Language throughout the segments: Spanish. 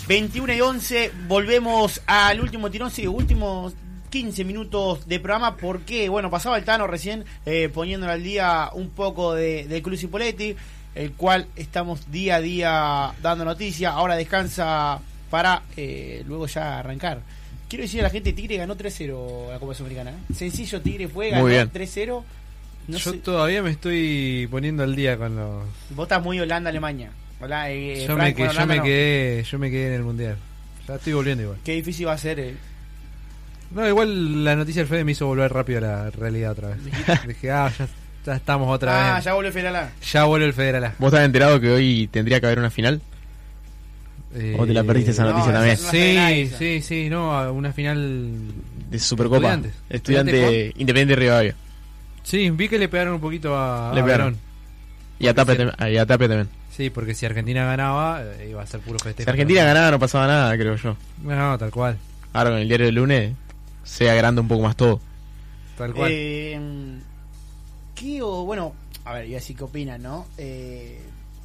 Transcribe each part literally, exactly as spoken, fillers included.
veintiuno y once, volvemos al último tirón, sí, últimos quince minutos de programa, porque, bueno, pasaba el Tano recién eh, poniéndole al día un poco de, de Club Cipolletti, el cual estamos día a día dando noticia. Ahora descansa para eh, luego ya arrancar. Quiero decir a la gente, Tigre ganó tres cero la Copa Sudamericana. ¿eh? Sencillo, Tigre fue, ganó tres cero. No Yo sé. todavía me estoy poniendo al día con los... Vos estás muy Holanda-Alemania. Hola, eh, yo, Frank, me, que, bueno, yo, me no. quedé, yo me quedé en el Mundial. Ya estoy volviendo igual. Qué difícil va a ser. Eh. No, igual la noticia del Fede me hizo volver rápido a la realidad otra vez. Dije, ah, ya, ya estamos otra ah, vez. Ah, ya volvió el Federal A. Ya vuelve el Federal A. ¿Vos estás enterado que hoy tendría que haber una final? Eh, ¿O te la perdiste esa noticia no, también? esa no Sí, sí, sí, no, una final de Supercopa. Estudiantes. Estudiante ¿Estudiante Independiente de Rivadavia. Sí, vi que le pegaron un poquito a, Le a pegaron. Verón. Y a Tapia tam- y a Tapia también. Sí, porque si Argentina ganaba, eh, iba a ser puro festejo. Si Argentina ganaba no pasaba nada, creo yo. No, tal cual. Ahora con el diario del lunes se agranda un poco más todo. Tal cual. Eh, ¿Qué o bueno? A ver, y así qué opinan, ¿no? Eh,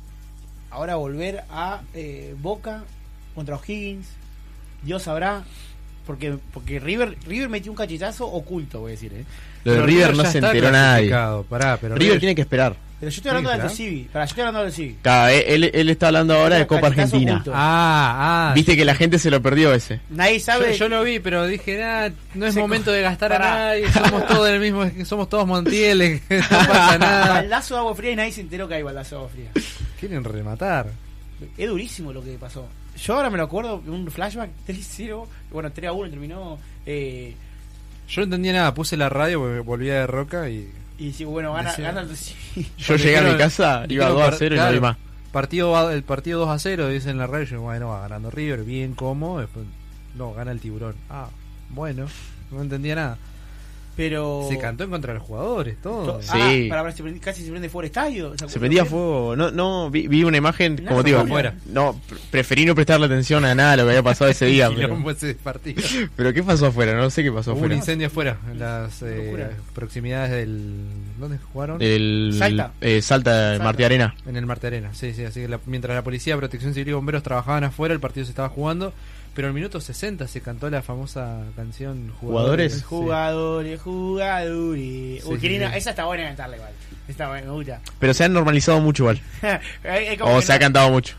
ahora volver a eh, Boca contra O'Higgins. Dios sabrá. Porque porque River River metió un cachetazo oculto, voy a decir, ¿eh? Lo de Pero River no ya se está enteró nadie. clasificado. Pará, pero River tiene que esperar. Pero yo estoy hablando Sí, del claro. Civi. Para, yo estoy hablando del Civi. Cada- él, él está hablando ahora de Copa Cachetazo Argentina. oculto. Ah, ah. Viste que la gente se lo perdió ese. Nadie Yo, sabe. yo lo vi, pero dije, nada, no es Se momento co- de gastar Pará. a nadie, somos todos del mismo, somos todos Montieles, no pasa nada. Baldazo de agua fría y nadie se enteró que hay baldazo de agua fría. Quieren rematar. Es durísimo lo que pasó. Yo ahora me lo acuerdo, un flashback tres cero. Bueno, tres a uno terminó. Eh, Yo no entendía nada, puse la radio porque volvía de Roca y... y sí, bueno, gana, Decía- gana el Civi. Yo llegué a mi casa, iba dijeron dos a par- cero y no claro, vi más. Partido, va- el partido dos a cero, dice en la radio, yo, bueno, va ganando River, bien cómodo, después, no, gana el Tiburón. Ah, bueno, no entendía nada. Pero. Se cantó en contra de los jugadores, todo. Ah, Sí. para, para, se prende- casi se prende fuera estadio. Se prendía fuego. No, no, vi, vi una imagen, Nada, como te digo, afuera. no, pre- preferí no prestarle atención a nada de lo que había pasado ese día. pero, Quilombo ese partido. pero ¿qué pasó afuera? No sé qué pasó Hubo un afuera. incendio afuera, en las eh, Locura. proximidades del... ¿Dónde jugaron? El Salta. eh, Salta, Salta. Martí Arena. En el Marte Arena, sí, sí, así que la- mientras la policía, protección civil y bomberos trabajaban afuera, el partido se estaba jugando, pero en el minuto sesenta se cantó la famosa canción ¿Jugadores? Sí. Jugadores, jugadores. Sí, Uy, sí, qué linda. sí. Esa está buena cantarla igual. Está buena, me gusta. Pero se han normalizado mucho igual. Es como O que se ha no- cantado mucho.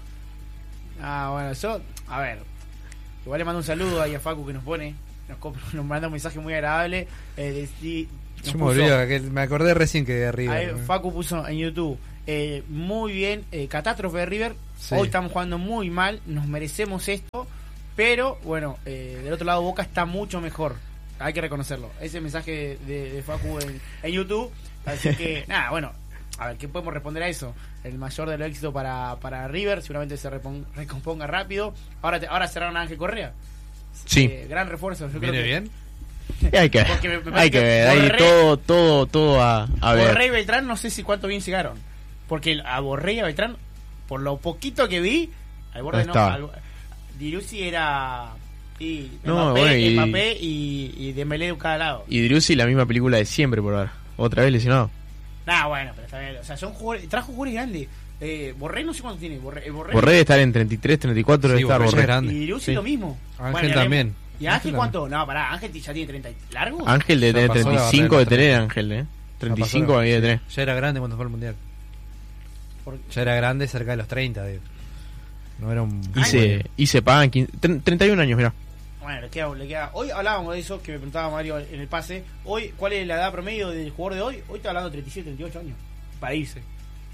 Ah, bueno, yo, a ver. Igual le mando un saludo ahí a Facu que nos pone. Nos, comp- nos manda un mensaje muy agradable. Eh, de- di- nos Yo me puso- olvido, que me acordé recién que de arriba. ahí Facu puso en YouTube. Eh, muy bien, eh, catástrofe de River. Sí. Hoy estamos jugando muy mal. Nos merecemos esto. Pero bueno, eh, del otro lado Boca está mucho mejor. Hay que reconocerlo. Ese mensaje de, de Facu en, en YouTube. Así que, nada, bueno. A ver, ¿qué podemos responder a eso? El mayor de los éxitos para, para River. Seguramente se repon- recomponga rápido. Ahora te- ahora cerraron a Ángel Correa. Sí. Eh, gran refuerzo. Yo creo ¿Viene que, bien? Y hay que Porque me- me ver. parece Hay que que ver. Hay Borré- todo, todo, todo a, a ver. Borré y Beltrán no sé si cuánto bien llegaron. Porque el- a Borré y a Beltrán, por lo poquito que vi, al borde No no. estaba. al- Dirusi era. Y No, Mbappé, bueno, y- Mbappé y, y Dembélé de cada lado. Y Driussi la misma película de siempre por ahora. Otra vez lesionado. Nah, bueno, pero está bien. O sea, son jugadores, trajo jugadores grandes. Eh, Borré no sé cuánto tiene. Borré, eh, Borré, Borré debe estar en treinta y tres, treinta y cuatro Sí, debe estar Borré ya Borré. es grande. Y Dirusi Sí. lo mismo. Ángel Bueno, y también. ¿Y Ángel Ángel cuánto? No, pará, Ángel ya tiene treinta. ¿Largo? Ángel debe Ya tener pasó la treinta y cinco de barrera, tener Ángel, eh. treinta y cinco pasó, ahí de sí. tener. Ya era grande cuando fue al mundial. Por- Ya era grande cerca de los treinta. De... No era un. Y se, y se pagan quince, tre- treinta y un años, mira. Bueno, le queda, le queda. Hoy hablábamos de eso, que me preguntaba Mario en el pase. Hoy, ¿cuál es la edad promedio del jugador de hoy? Hoy está hablando de treinta y siete, treinta y ocho años. Para irse.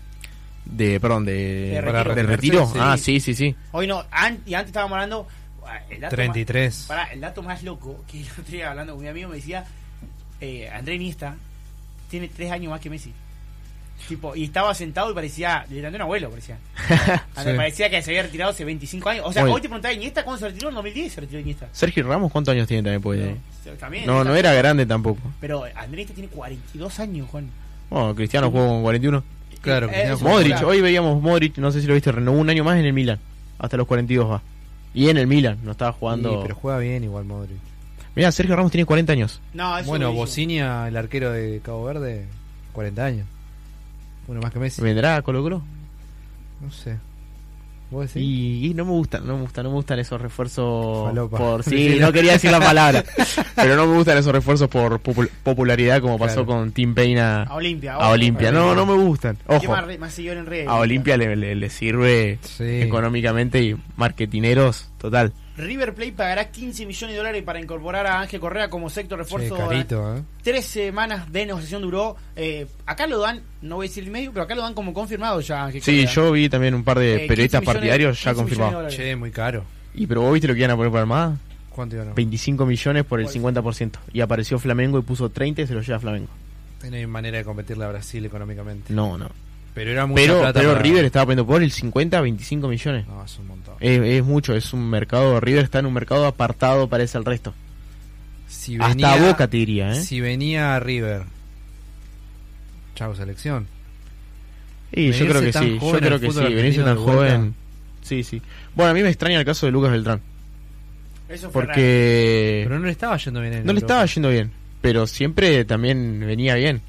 De, perdón, de, De para- retiro. de retiro. Sí. Ah, sí, sí, sí. Hoy no, an- y antes estábamos hablando. ah, El dato treinta y tres. Más, pará, el dato más loco que yo estoy hablando con mi amigo me decía: eh, André Iniesta tiene tres años más que Messi. Tipo, y estaba sentado y parecía. Le un abuelo, parecía. Ah, me Sí. parecía que se había retirado hace veinticinco años. O sea, Oye. hoy te preguntaba Iniesta cuándo se retiró. En dos mil diez se retiró Iniesta. Sergio Ramos, ¿cuántos años tiene también? Pues, No, también, no, no era grande tampoco. Pero André Iniesta tiene cuarenta y dos años, Juan. Bueno, Cristiano jugó con cuarenta y uno. Claro, Eh, Cristiano es jugó. una Modric, locura. hoy veíamos Modric, no sé si lo viste, renovó un año más en el Milan. Hasta los cuarenta y dos va. Y en el Milan, no estaba jugando. Sí, pero juega bien igual Modric. Mira, Sergio Ramos tiene cuarenta años. No, eso Bueno, lo hizo. Bocinia, el arquero de Cabo Verde, cuarenta años. Uno más que Messi. ¿Vendrá a Colo Colo? No sé. ¿Vos decís? Y, y no me gustan, no me gustan, no me gustan esos refuerzos Falopa. por sí, no quería decir la palabra, pero no me gustan esos refuerzos por popul- popularidad como pasó Claro. con Tim Payne a, A Olimpia. a Olimpia. No, no me gustan. ¿Qué Ojo, más, re- más seguidor en redes? a Olimpia le, le, le sirve Sí. económicamente y marketineros, total. River Plate pagará quince millones de dólares para incorporar a Ángel Correa como sexto Che, refuerzo. carito, ¿eh? Tres semanas de negociación duró. Eh, acá lo dan, no voy a decir el medio, pero acá lo dan como confirmado ya, Ángel Sí, Correa. yo vi también un par de Eh, periodistas quince millones- partidarios ya quince millones de confirmados. dólares. Che, muy caro. Y pero vos viste lo que iban a poner para Armada, ¿Cuánto iban a veinticinco millones por el Por- cincuenta por ciento. Y apareció Flamengo y puso treinta y se lo lleva Flamengo. No hay manera de competirle a Brasil económicamente. No, no. Pero era mucha Pero, plata pero para- River estaba poniendo por el cincuenta a veinticinco millones. No, es un montón. Es, es mucho, es un mercado. River está en un mercado apartado, parece al resto. Si Hasta venía- Boca te diría, ¿eh? Si venía River. Chau, selección. Y yo venirse creo que tan sí, yo joven creo al que fútbol sí, venirse tan argentino de vuelta. joven. Sí, sí. Bueno, a mí me extraña el caso de Lucas Beltrán. Eso fue raro. Porque Pero no le estaba yendo bien en no le Europa. estaba yendo bien. Pero siempre también venía bien.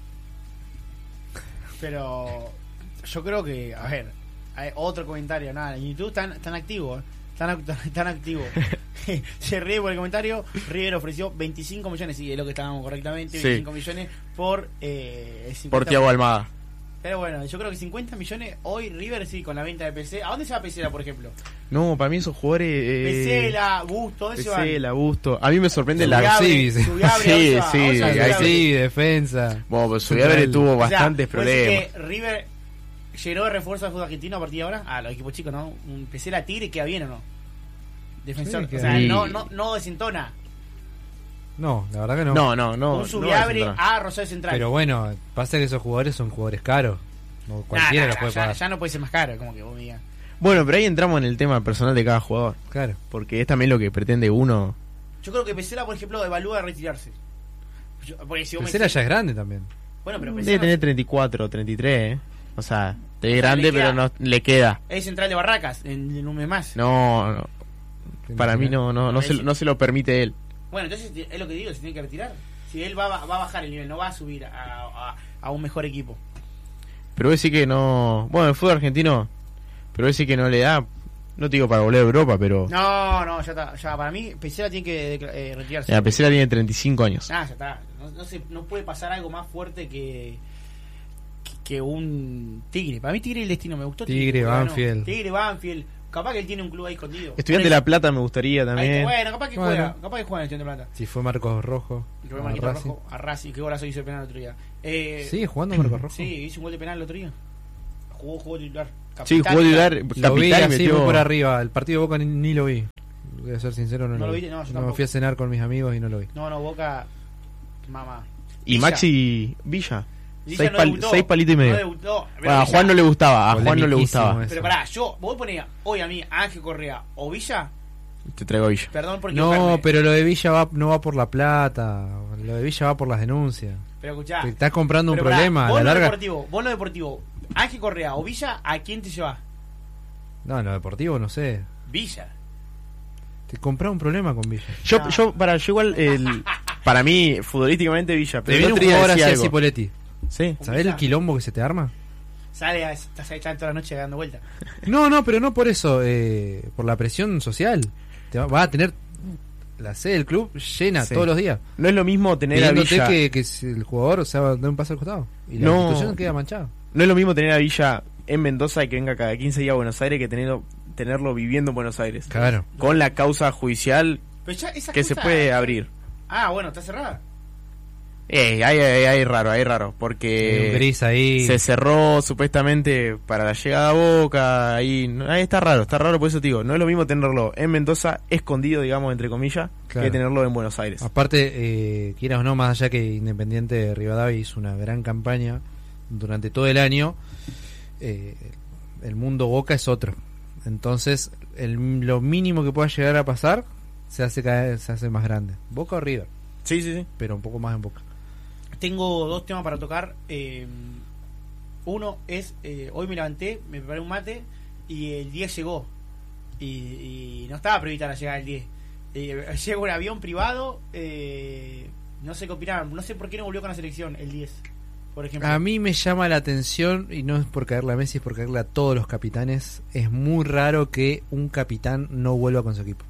Pero yo creo que, a ver, hay otro comentario, nada, en YouTube están, están activos, ¿eh? Están, act- están activos. Se ríe por el comentario. River ofreció veinticinco millones, sí, es lo que estábamos correctamente, Sí. veinticinco millones por eh, el Por cincuenta Thiago Almada. Pero bueno, yo creo que cincuenta millones hoy River sí, con la venta de P C. ¿A dónde se va Pesela, por ejemplo? No, para mí esos jugadores. Eh, Pesela, Busto, ¿dónde se van? Pesela, Busto. A mí me sorprende la. Subiabre, Subiabre, sí, Subiabre, sí, ¿a dónde se va? sí, ¿A dónde se va ahí Subiabre? Sí, defensa. Bueno, pues Subiabre Central. tuvo O sea, bastantes ¿puede decir problemas. que River llenó de refuerzo al fútbol argentino a partir de ahora? Ah, los equipos chicos, ¿no? Un Pesela Tigre queda bien o no? Defensor, Sí, o queda sea, bien. no, no, no desentona. No, la verdad que no. No, no, no. un no Subiabre es central. a Rosario Central. Pero bueno, pasa que esos jugadores son jugadores caros. No Nah, cualquiera nah, los puede ya, pagar. ya no puede ser más caro, como que vos me digas. Bueno, pero ahí entramos en el tema personal de cada jugador. Claro. Porque es también lo que pretende uno. Yo creo que Pesela, por ejemplo, evalúa retirarse. Yo- porque si vos me Pesela decís- ya es grande también. Bueno, pero Debe Pesela tener treinta y cuatro, treinta y tres, ¿eh? O sea, es Le grande, queda. pero no le queda. es central de Barracas en, en un mes más. No, no. Para mí no, no, no, se, no se lo permite él. Bueno, entonces es lo que digo, se tiene que retirar. Si él va, va a bajar el nivel, no va a subir a, a, a un mejor equipo. Pero voy a decir que no. Bueno, el fútbol argentino. Pero voy a decir que no le da. No te digo para volver a Europa, pero. No, no, ya está. Ya, para mí, Pesela tiene que decla- eh, retirarse. La Pesela tiene treinta y cinco años. Ah, ya está. No, no, se, no puede pasar algo más fuerte que, que, que un Tigre. Para mí, Tigre es el destino. Me gustó Tigre, porque ganó. Banfield. Tigre, Banfield. Capaz que él tiene un club ahí escondido. Estudiante de La Plata me gustaría Ahí está, también. bueno, capaz que Bueno. juega. Capaz que juega en el Estudiante de Plata. Si fue Marcos Rojo. Y que fue a Marquito Racing. Rojo a Racing. Qué golazo hizo el penal el otro día. Eh, ¿Sigue jugando Marcos Rojo? Sí, hizo un gol de penal el otro día. Jugó, jugó titular. Sí, Capitán, jugó titular. Lo vi Capitán y así metió. muy por arriba. El partido de Boca ni, ni lo vi. Voy a ser sincero, no, No lo lo vi. viste, no, yo me tampoco. fui a cenar con mis amigos y no lo vi. No, no, Boca. Mamá. Y Villa. Maxi Villa. Villa Seis, no pal- debutó. seis palitos y medio. No debutó. Pero Bueno, a Villa- Juan no le gustaba. A Juan no le Polemiquísimo gustaba. eso. Pero pará, yo, vos ponés hoy a mí a Ángel Correa o Villa, Te traigo a Villa. perdón por No, equivocarme. pero lo de Villa va, no va por la plata. Lo de Villa va por las denuncias. Pero escuchá. Te estás comprando un pero pará, problema. A vos la lo larga. deportivo, vos lo deportivo, Ángel Correa o Villa, ¿a quién te llevas? No, en lo deportivo no sé. Villa. Te comprás un problema con Villa. Yo, No. yo, para, yo igual, el, para mí, futbolísticamente Villa. Te Pero viene el un otro día jugador así decía a algo. Cipoletti. Sí. Con ¿Sabés Villa. el quilombo que se te arma? Sale, a, estás ahí toda la noche dando vueltas. No, no, pero no por eso. Eh, por la presión social. Te va, vas a tener la sede del club llena Sí. todos los días. No es lo mismo tener a Pidiéndote Villa. que, que si el jugador se va a dar un paso al costado. Y la No. institución queda manchada. No es lo mismo tener a Villa en Mendoza y que venga cada quince días a Buenos Aires que tenerlo, tenerlo viviendo en Buenos Aires. Claro. Con la causa judicial Pero ya esa que se cosa- puede abrir. Ah, bueno, está cerrada. Eh, hay, hay, hay raro, hay raro. Hay un Porque gris ahí. se cerró supuestamente para la llegada a Boca. Ahí, no- ahí está raro, está raro, por eso te digo. No es lo mismo tenerlo en Mendoza, escondido, digamos, entre comillas, Claro. que tenerlo en Buenos Aires. Aparte, eh, quieras o no, más allá que Independiente de Rivadavia hizo una gran campaña durante todo el año, eh, el mundo Boca es otro. Entonces, el, lo mínimo que pueda llegar a pasar se hace cada vez- se hace más grande. Boca o River, Sí, sí, sí. pero un poco más en Boca. Tengo dos temas para tocar. Eh, uno es, eh, hoy me levanté, me preparé un mate y el diez llegó. Y, y no estaba prevista la llegada del diez. Eh, llega un avión privado, eh, no sé qué opinaban, no sé por qué no volvió con la selección el diez. por ejemplo. A mí me llama la atención, y no es por caerle a Messi, es por caerle a todos los capitanes. Es muy raro que un capitán no vuelva con su equipo.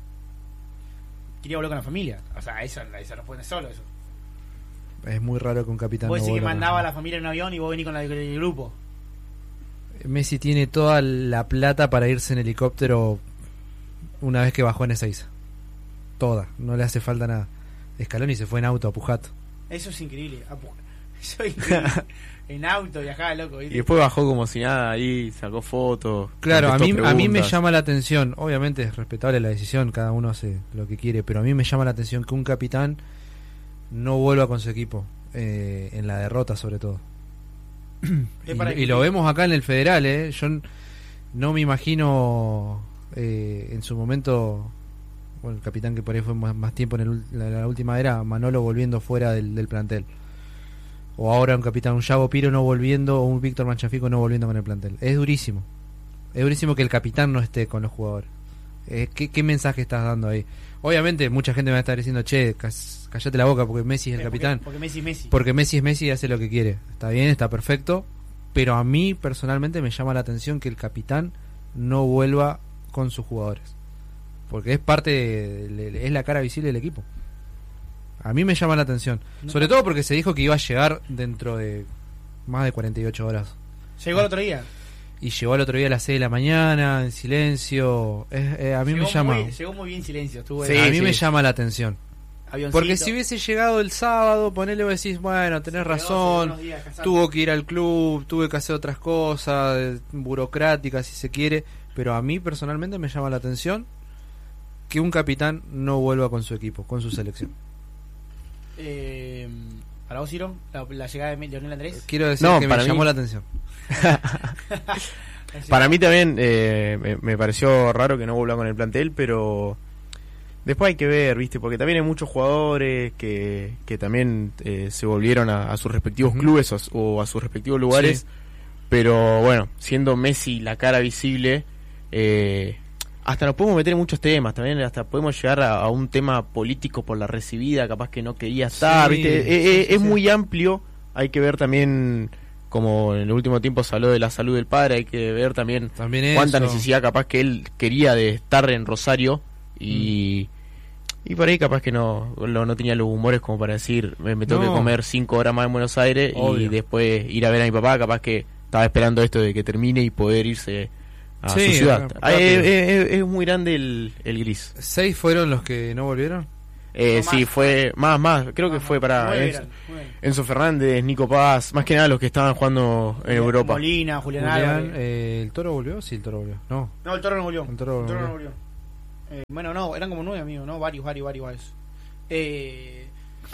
Quería volver con la familia. O sea, eso, eso no puede ser solo eso. Es muy raro que un capitán Vos no decís que vuelva. mandaba a con... la familia en un avión y vos venís con la, con el grupo. Messi tiene toda la plata para irse en helicóptero una vez que bajó en Ezeiza. Toda, no le hace falta nada. Scaloni se fue en auto a Pujato. Eso es increíble. Eso es increíble. En auto viajaba, loco. ¿viste? Y después bajó como si nada ahí, sacó fotos. Claro, a mí, contestó a mí me preguntas. llama la atención. Obviamente es respetable la decisión, cada uno hace lo que quiere, pero a mí me llama la atención que un capitán no vuelva con su equipo, eh, en la derrota sobre todo. y, y lo vemos acá en el Federal, ¿eh? Yo n- no me imagino eh, en su momento, bueno, el capitán que por ahí fue más, más tiempo en el ul- la, la última era, Manolo volviendo fuera del, del plantel. O ahora un capitán, un Yago Piro no volviendo, o un Víctor Manchafico no volviendo con el plantel. Es durísimo. Es durísimo que el capitán no esté con los jugadores. Eh, ¿qué, ¿Qué mensaje estás dando ahí? Obviamente mucha gente me va a estar diciendo, che, cas- callate la boca porque Messi es el Eh, porque- capitán. Porque Messi es Messi. Porque Messi es Messi y hace lo que quiere. Está bien, está perfecto. Pero a mí personalmente me llama la atención que el capitán no vuelva con sus jugadores. Porque es parte, de- es la cara visible del equipo. A mí me llama la atención. No. Sobre todo porque se dijo que iba a llegar dentro de más de cuarenta y ocho horas. Llegó el otro día. Y llegó al otro día a las seis de la mañana, en silencio. Es- eh, a mí llegó me llama. Muy, llegó muy bien silencio. Estuvo Sí, ahí. a mí sí. me llama la atención. Avioncito. Porque si hubiese llegado el sábado, ponele, vos decís, bueno, tenés Se quedó, se razón, quedó unos días casado. tuvo que ir al club, tuve que hacer otras cosas, eh, burocráticas si se quiere, pero a mí personalmente me llama la atención que un capitán no vuelva con su equipo, con su selección. Eh, para vos, Ciro, la, la llegada de Leonel Andrés. Quiero decir No, que me para mí- llamó la atención. Para mí también eh, me, me pareció raro que no vuelva con el plantel, pero después hay que ver, ¿viste? Porque también hay muchos jugadores que, que también eh, se volvieron a, a sus respectivos Ujú. clubes o, o a sus respectivos lugares. Sí. Pero bueno, siendo Messi la cara visible, eh, hasta nos podemos meter en muchos temas. También hasta podemos llegar a, a un tema político por la recibida, capaz que no quería estar, Sí, ¿viste? sí, Eh, eh, sí, es sí. muy amplio. Hay que ver también, como en el último tiempo se habló de la salud del padre, hay que ver también También cuánta eso. necesidad capaz que él quería de estar en Rosario y y por ahí capaz que no lo- no tenía los humores como para decir me, me tengo No. que comer cinco horas más en Buenos Aires y Obvio. después ir a ver a mi papá, capaz que estaba esperando esto de que termine y poder irse a Sí, su ciudad. rápido. Ah, es, es- es muy grande el, el gris. ¿Seis fueron los que no volvieron? Eh, No, sí, más. fue más, más, creo que Más, fue para nueve Enzo, eran, nueve. Enzo Fernández, Nico Paz, más que nada los que estaban jugando en Europa. Molina, Julián, Julián, Álvarez. eh, ¿el Toro volvió? Sí, el Toro volvió. No, No, el Toro no volvió. El Toro no no volvió. volvió. Eh, bueno, no, eran como nueve amigos, ¿no? Varios, varios, varios. varios. Eh,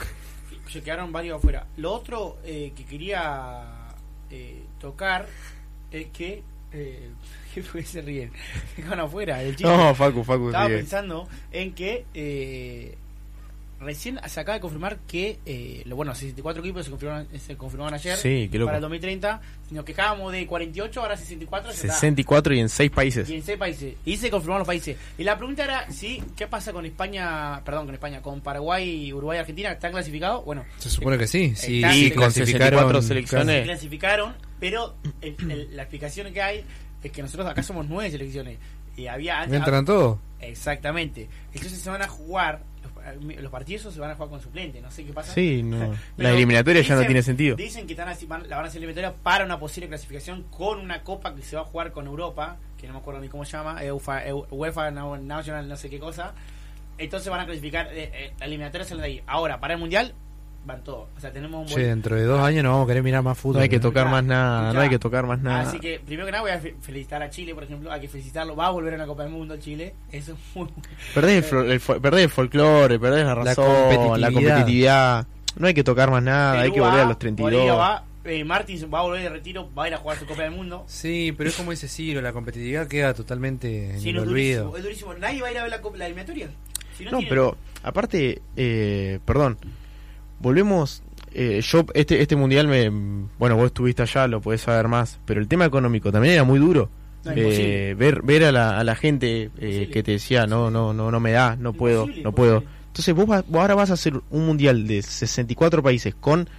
se quedaron varios afuera. Lo otro eh, que quería eh, tocar es que... Eh, ¿qué fue que se ríen? Se quedaron afuera. El chico No, Facu, Facu, estaba sigue. pensando en que... Eh, recién se acaba de confirmar que eh, lo bueno, sesenta y cuatro equipos se confirmaron, se confirmaron ayer Sí, qué loco. para el dos mil treinta. Si nos quejábamos de cuarenta y ocho, ahora sesenta y cuatro. ya está. sesenta y cuatro y en seis países. Y en seis países. Y se confirmaron los países. Y la pregunta era, sí, ¿qué pasa con España? Perdón, con España, con Paraguay, Uruguay y Argentina. ¿Están clasificados? Bueno, se supone que sí. Sí, Está- sí, y con sesenta y cuatro clasificaron- selecciones. se clasificaron, pero el- el- la explicación que hay es que nosotros acá somos nueve selecciones. Y había antes. ¿Entran todos? Exactamente. Entonces se van a jugar, los, los partidos se van a jugar con suplente. No sé qué pasa. Sí, no. Pero La eliminatoria ya no dicen- tiene sentido. Dicen que están así, van- la van a hacer eliminatoria para una posible clasificación con una copa que se va a jugar con Europa, que no me acuerdo ni cómo se llama, UEFA, Eu- UEFA National, no sé qué cosa. Entonces van a clasificar, eh, eh, la eliminatoria sale de ahí. Ahora, para el mundial, van todos. O sea, tenemos un Che, buen. dentro de dos años no vamos a querer mirar más fútbol. No hay que ¿eh? tocar Ya, más nada, no ya. hay que tocar más nada. Así que, primero que nada, voy a fe- felicitar a Chile, por ejemplo. Hay que felicitarlo. Va a volver a la Copa del Mundo, Chile. Eso es muy. Perdés el, flo- el fo- perdés el folclore, perdés la La razón, la competitividad. competitividad. No hay que tocar más nada, hay Perú que volver va, a los treinta y Bolivia dos. va, eh, Martins va a volver de retiro, va a ir a jugar su Copa del Mundo. Sí, pero es como dice Ciro, la competitividad queda totalmente en Sí, el no, es olvido. durísimo, es durísimo. Nadie va a ir a ver la, copa- la eliminatoria. Si no, No, tiene- pero aparte, eh, perdón, volvemos. Eh, yo, este este mundial, me bueno, vos estuviste allá, lo podés saber más, pero el tema económico también era muy duro. No, Eh, imposible. ver ver a la, a la gente eh, Imposible. que te decía, no, no, no, no me da, no puedo, Imposible, no puedo. imposible. Entonces vos, vas- vos ahora vas a hacer un mundial de sesenta y cuatro países con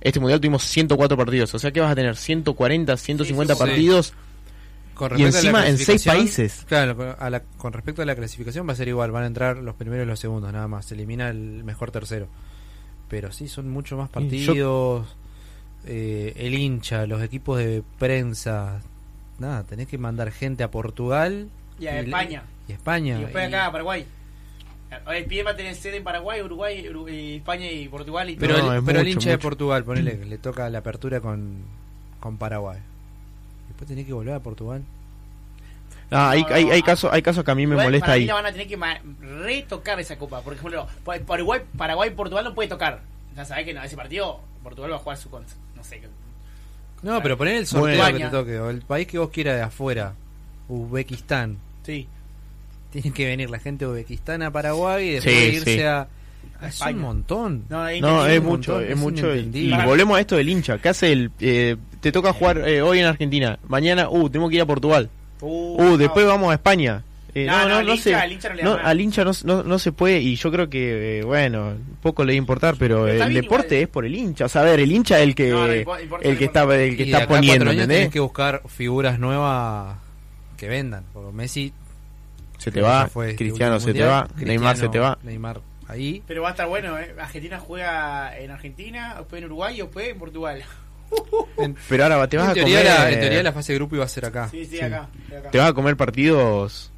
este mundial tuvimos ciento cuatro partidos, o sea que vas a tener ciento cuarenta, ciento cincuenta Sí, sí, sí. partidos Con y respecto a la encima en seis clasificación, países. Claro, con- a la- con respecto a la clasificación va a ser igual, van a entrar los primeros y los segundos nada más, se elimina el mejor tercero. Pero sí, son mucho más Sí, yo- partidos, eh, el hincha, los equipos de prensa, nada, tenés que mandar gente a Portugal Y a España. y a España. Y después y- acá a Paraguay. El P I E va a tener sede en Paraguay, Uruguay, Uru- eh, España y Portugal. Y pero No, el, es pero el mucho, hincha de mucho. Portugal, ponele, que le toca la apertura con, con Paraguay. Después tenés que volver a Portugal. Ah, hay, No, hay, no, hay ah. casos hay casos que a mí me Igual molesta para mí ahí. la van a tener que ma- retocar esa copa. Por ejemplo, pa- Paraguay, Paraguay Portugal no puede tocar. Ya sabés que no, ese partido Portugal va a jugar su con, no sé. No, pero poner el sorteo Bueno. que te toque, o el país que vos quieras de afuera, Uzbekistán. Sí. Tiene que venir la gente de Uzbekistán a Paraguay y después Sí, irse sí. a... A Es España. un montón. No, es No, inentendible. es un mucho, montón, es es mucho. Y, inentendible. y volvemos a esto del hincha. ¿Qué hace el...? Eh, te toca jugar eh, hoy en Argentina. Mañana, uh, tengo que ir a Portugal. Uh, Uh, después no. vamos a España. Eh, No, no, no, no, al no hincha- se, al hincha no le no, da nada. al hincha no, no, no se puede. Y yo creo que, eh, bueno, poco le va a importar, pero, Pero está el bien deporte igual. es por el hincha. O sea, a ver, el hincha es el que, No, no importa, importa, el que importa. está, el que Y de está acá a cuatro poniendo, años ¿entendés? tenés que buscar figuras nuevas que vendan. Porque Messi Se te creo que va, ya fue este Cristiano último se te mundial, va, Neymar se te va. Neymar ahí. Pero va a estar bueno, ¿eh? Argentina juega en Argentina, después en Uruguay y después en Portugal. En, Pero ahora te vas en a teoría comer, la, en teoría la fase de grupo iba a ser acá. Sí, sí, Sí. acá, acá. te vas a comer partidos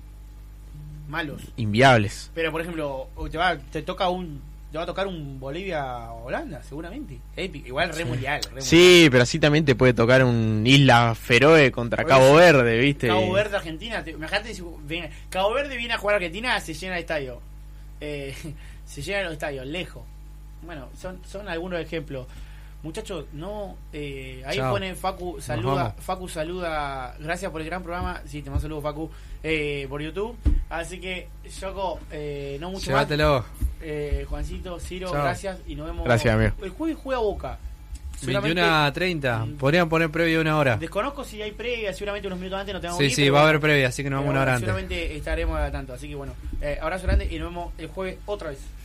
Malos. inviables. Pero por ejemplo, te va, te toca un, te va a tocar un Bolivia-Holanda, seguramente. Épico. Igual re mundial. Re Sí, pero así también te puede tocar un Isla Feroe contra Por Cabo eso. Verde, ¿viste? Cabo Verde, Argentina. Te, imagínate si viene, Cabo Verde viene a jugar a Argentina, se llena el estadio. Eh, se llenan los estadios, lejos. Bueno, son, son algunos ejemplos. Muchachos, no. Eh, ahí Chao. pone Facu, Nos saluda. vamos. Facu saluda. Gracias por el gran programa. Sí, te mando saludos, Facu. Eh, por YouTube. Así que, Yoko, eh, no mucho Llévatelo. más. Eh, Juancito, Ciro, Chao. gracias. Y nos vemos. Gracias, amigo. El jueves juega Boca. Seguramente- veintiuno a treinta. Mm. Podrían poner previo de una hora. Desconozco si hay previa, seguramente unos minutos antes no tengamos Sí, que ir, sí, pero va a bueno. haber previa, así que nos vamos Pero una hora antes. seguramente estaremos al tanto. Así que bueno, eh, abrazo grande y nos vemos el jueves otra vez.